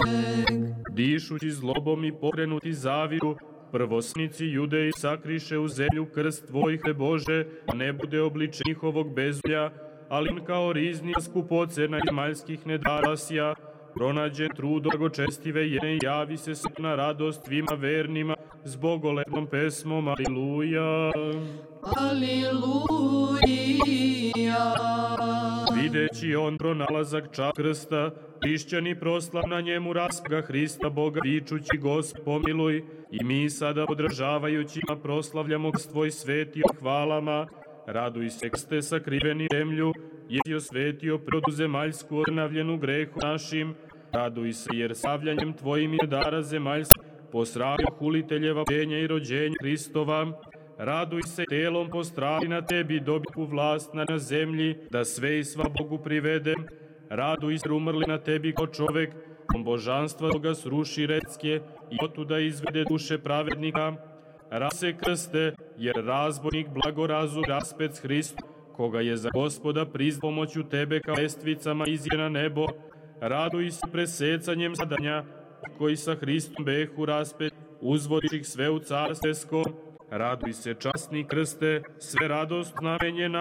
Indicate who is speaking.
Speaker 1: Dišući zlobom i pokrenuti zaviru, prvosnici Judeji sakriše u zemlju krst tvoj, Bože, a ne bude obliče njihovog bezulja, ali im kao rizni skupocena zemaljskih nedarasja, pronađen trud blagočestive jene i javi se na radost svima vernima s bogolepnom pesmom. Aliluja.
Speaker 2: Aliluja.
Speaker 1: Videći on pronalazak ča krsta, hrišćani proslav na njemu raspga Hrista Boga, vičući Gospod pomiluj, i mi sada podržavajući proslavljamo tvoj sveti hvalama. Raduj se, ste sakriveni zemlju, jer si osvetio prirodu zemaljsku odnavljenu grehu našim. Raduj se, jer savljanjem tvojim je dara zemaljskih posravio huliteljeva rođenja i rođenja Hristova. Raduj se, telom postravi na tebi, dobiku vlast na zemlji, da sve i sva Bogu privedem. Raduj se, umrli na tebi ko čovek, božanstva toga sruši recke i otuda izvede duše pravednika. Raduj se, krste, jer razbojnik blagorazu raspec Hristu, koga je za Gospoda priz pomoću tebe kao lestvicama izje na nebo. Raduj se presecanjem zadanja, koji sa Hristom behu raspet, uzvodiš ih sve u carstesko. Raduj se, časni krste, sve radost namenjena